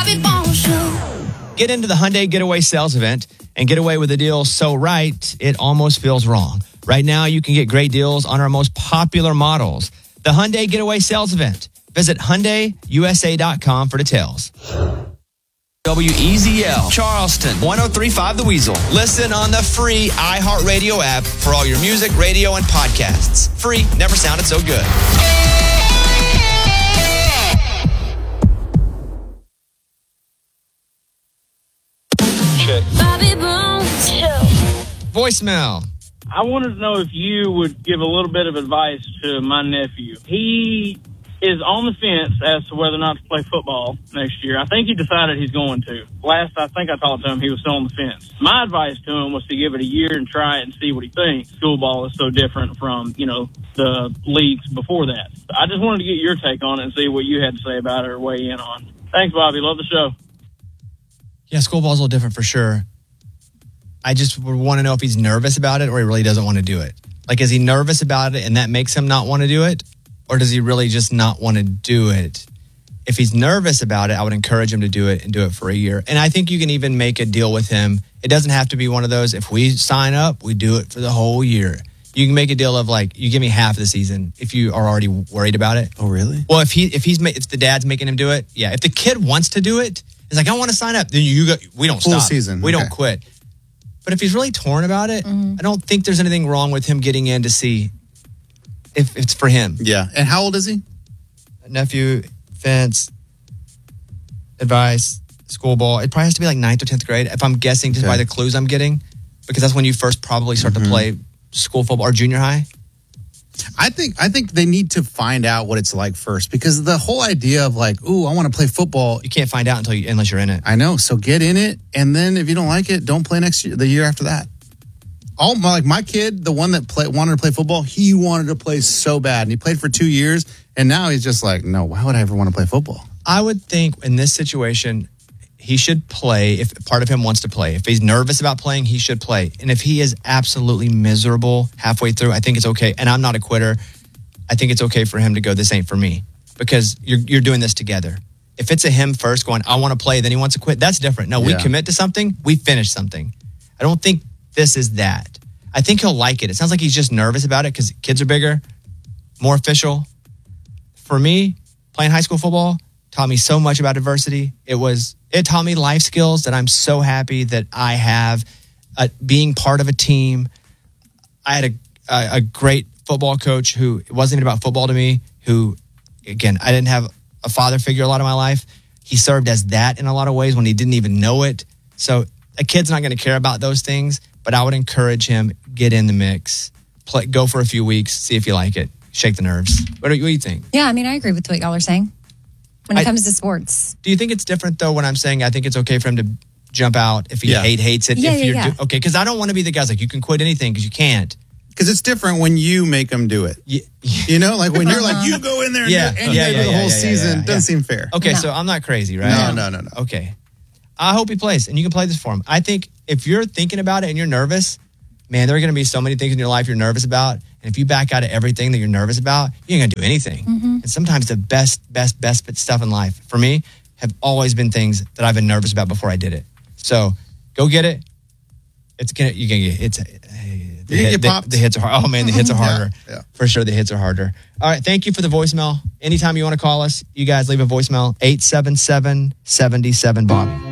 Get into the Hyundai Getaway Sales Event and get away with a deal so right, it almost feels wrong. Right now, you can get great deals on our most popular models. The Hyundai Getaway Sales Event. Visit HyundaiUSA.com for details. WEZL, Charleston, 103.5 The Weasel. Listen on the free iHeartRadio app for all your music, radio, and podcasts. Free, never sounded so good. Voicemail. I wanted to know if you would give a little bit of advice to my nephew. He is on the fence as to whether or not to play football next year. I think he decided he's going to. Last I think I talked to him, he was still on the fence. My advice to him was to give it a year and try it and see what he thinks. School ball is so different from, the leagues before that. I just wanted to get your take on it and see what you had to say about it or weigh in on. Thanks, Bobby. Love the show. Yeah, school ball's a little different for sure. I just would want to know if he's nervous about it or he really doesn't want to do it. Like, is he nervous about it and that makes him not want to do it? Or does he really just not want to do it? If he's nervous about it, I would encourage him to do it and do it for a year. And I think you can even make a deal with him. It doesn't have to be one of those, if we sign up, we do it for the whole year. You can make a deal of like, you give me half the season if you are already worried about it. Oh, really? Well, if the dad's making him do it, yeah. If the kid wants to do it, it's like, I want to sign up. Then we don't full stop. Season. We don't quit. But if he's really torn about it, I don't think there's anything wrong with him getting in to see if it's for him. Yeah. And how old is he? Nephew, fence, advice, school ball. It probably has to be like 9th or 10th grade, if I'm guessing just by the clues I'm getting, because that's when you first probably start to play school football or junior high. I think they need to find out what it's like first, because the whole idea of like, ooh, I want to play football. You can't find out unless you're in it. I know. So get in it. And then if you don't like it, don't play next year, the year after that. My kid, the one that wanted to play football, he wanted to play so bad. And he played for 2 years. And now he's just like, no, why would I ever want to play football? I would think in this situation, he should play if part of him wants to play. If he's nervous about playing, he should play. And if he is absolutely miserable halfway through, I think it's okay. And I'm not a quitter. I think it's okay for him to go, this ain't for me. Because you're doing this together. If it's a him first going, I want to play, then he wants to quit, that's different. No, we commit to something, we finish something. I don't think this is that. I think he'll like it. It sounds like he's just nervous about it because kids are bigger, more official. For me, playing high school football taught me so much about adversity. It taught me life skills that I'm so happy that I have. Being part of a team. I had a great football coach who, it wasn't even about football to me, who, again, I didn't have a father figure a lot of my life. He served as that in a lot of ways when he didn't even know it. So a kid's not going to care about those things, but I would encourage him, get in the mix, go for a few weeks, see if you like it, shake the nerves. What do you think? Yeah, I mean, I agree with what y'all are saying when it comes to sports. Do you think it's different, though, when I'm saying I think it's okay for him to jump out if he hates it? Yeah. Okay, because I don't want to be the guys like, you can quit anything because you can't. Because it's different when you make them do it. You know, like when you're like, you go in there and do the whole season. Doesn't seem fair. Okay, so I'm not crazy, right? No. Okay. I hope he plays, and you can play this for him. I think if you're thinking about it and you're nervous, man, there are going to be so many things in your life you're nervous about. And if you back out of everything that you're nervous about, you ain't going to do anything. And sometimes the best stuff in life, for me, have always been things that I've been nervous about before I did it. So go get it. The hits are hard. Oh, man, the hits are harder. Yeah. For sure, the hits are harder. All right, thank you for the voicemail. Anytime you want to call us, you guys leave a voicemail, 877-77-BOB.